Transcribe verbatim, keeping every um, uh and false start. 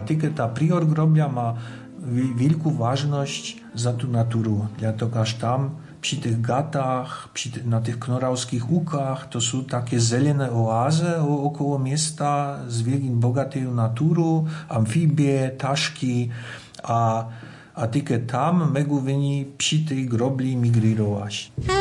tyke ta prior grobľa má veľkú vážnosť za tú natúru. Dľatok až tam przy tych gatach, przy, na tych knorawskich łukach, to są takie zelene oazy około miasta z wielkim bogatą naturą, amfibie, taszki, a, a tylko tam mogą oni przy tej grobli migrirować.